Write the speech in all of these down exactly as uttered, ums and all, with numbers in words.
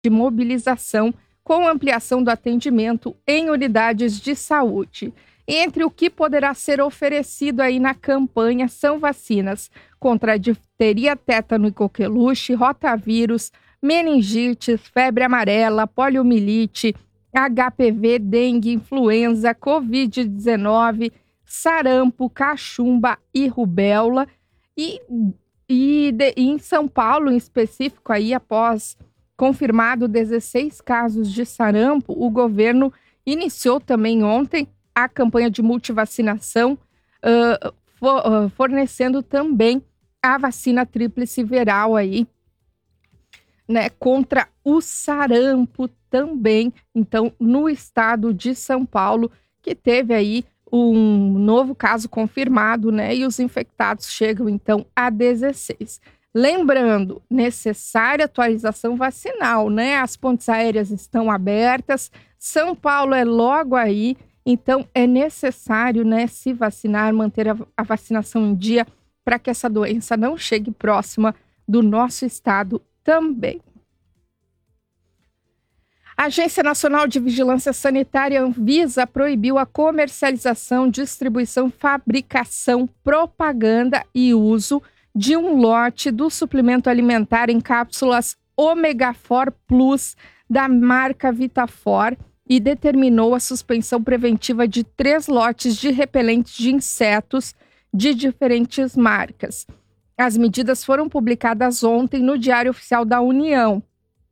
de mobilização com ampliação do atendimento em unidades de saúde. Entre o que poderá ser oferecido aí na campanha são vacinas contra a difteria, tétano e coqueluche, rotavírus, meningite, febre amarela, poliomielite, H P V, dengue, influenza, covid dezenove, sarampo, cachumba e rubéola. E, e, de, e em São Paulo, em específico, aí, após confirmado dezesseis casos de sarampo, o governo iniciou também ontem a campanha de multivacinação, uh, for, uh, fornecendo também a vacina tríplice viral aí, né, contra o sarampo também, então, no estado de São Paulo, que teve aí um novo caso confirmado, né, e os infectados chegam, então, a dezesseis. Lembrando, necessária atualização vacinal, né, as pontes aéreas estão abertas, São Paulo é logo aí, então é necessário, né, se vacinar, manter a, a vacinação em dia, para que essa doença não chegue próxima do nosso estado também. A Agência Nacional de Vigilância Sanitária, Anvisa, proibiu a comercialização, distribuição, fabricação, propaganda e uso de um lote do suplemento alimentar em cápsulas Omegafor Plus da marca Vitafor e determinou a suspensão preventiva de três lotes de repelentes de insetos de diferentes marcas. As medidas foram publicadas ontem no Diário Oficial da União.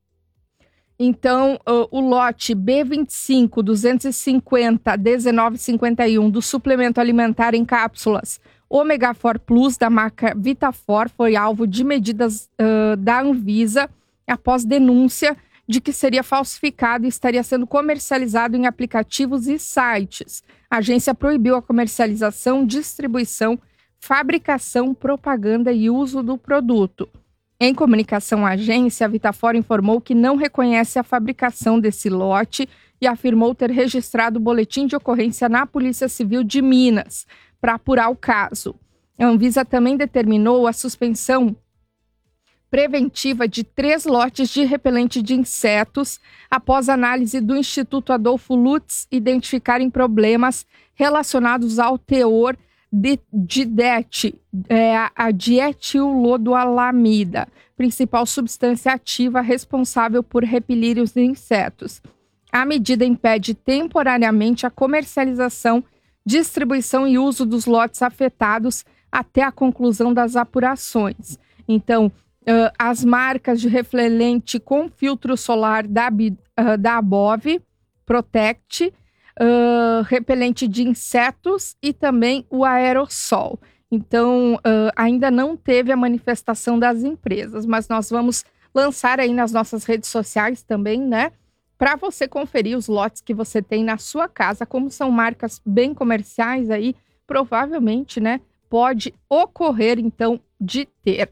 Então, uh, o lote B vinte e cinco, duzentos e cinquenta, dezenove cinquenta e um do suplemento alimentar em cápsulas Omegafor Plus da marca Vitafor foi alvo de medidas uh, da Anvisa após denúncia de que seria falsificado e estaria sendo comercializado em aplicativos e sites. A agência proibiu a comercialização, distribuição, fabricação, propaganda e uso do produto. Em comunicação à agência, a Vitafor informou que não reconhece a fabricação desse lote e afirmou ter registrado o boletim de ocorrência na Polícia Civil de Minas para apurar o caso. A Anvisa também determinou a suspensão preventiva de três lotes de repelente de insetos após análise do Instituto Adolfo Lutz identificarem problemas relacionados ao teor de, de D E T, é, a dietilodoalamida, principal substância ativa responsável por repelir os insetos. A medida impede temporariamente a comercialização, distribuição e uso dos lotes afetados até a conclusão das apurações. Então, uh, as marcas de repelente com filtro solar da, uh, da Above, Protect, uh, repelente de insetos e também o aerossol. Então, uh, ainda não teve a manifestação das empresas, mas nós vamos lançar aí nas nossas redes sociais também, né? Para você conferir os lotes que você tem na sua casa, como são marcas bem comerciais aí, provavelmente, né, pode ocorrer, então, de ter.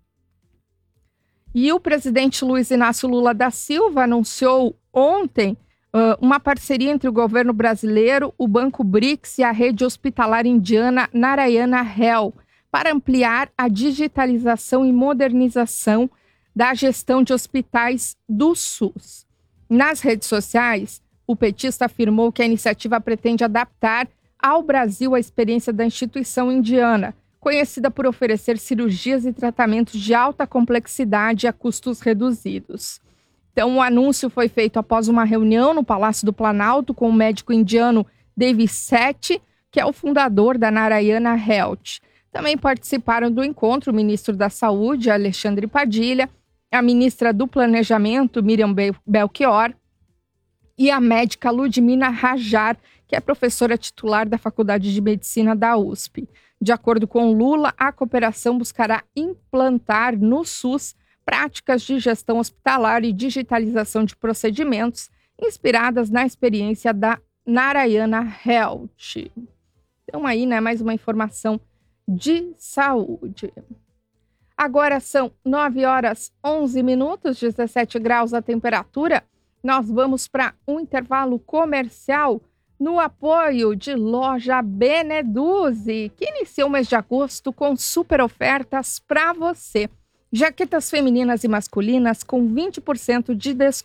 E o presidente Luiz Inácio Lula da Silva anunciou ontem uh, uma parceria entre o governo brasileiro, o Banco BRICS e a rede hospitalar indiana Narayana Health para ampliar a digitalização e modernização da gestão de hospitais do SUS. Nas redes sociais, o petista afirmou que a iniciativa pretende adaptar ao Brasil a experiência da instituição indiana, conhecida por oferecer cirurgias e tratamentos de alta complexidade a custos reduzidos. Então, o anúncio foi feito após uma reunião no Palácio do Planalto com o médico indiano Devi Sethi, que é o fundador da Narayana Health. Também participaram do encontro o ministro da Saúde, Alexandre Padilha, a ministra do Planejamento, Miriam Belchior, e a médica Ludmila Rajar, que é professora titular da Faculdade de Medicina da U S P. De acordo com Lula, a cooperação buscará implantar no SUS práticas de gestão hospitalar e digitalização de procedimentos inspiradas na experiência da Narayana Health. Então aí, né, mais uma informação de saúde. Agora são nove horas onze minutos, dezessete graus a temperatura. Nós vamos para um intervalo comercial no apoio de Loja Beneduzzi, que inicia o mês de agosto com super ofertas para você. Jaquetas femininas e masculinas com vinte por cento de desconto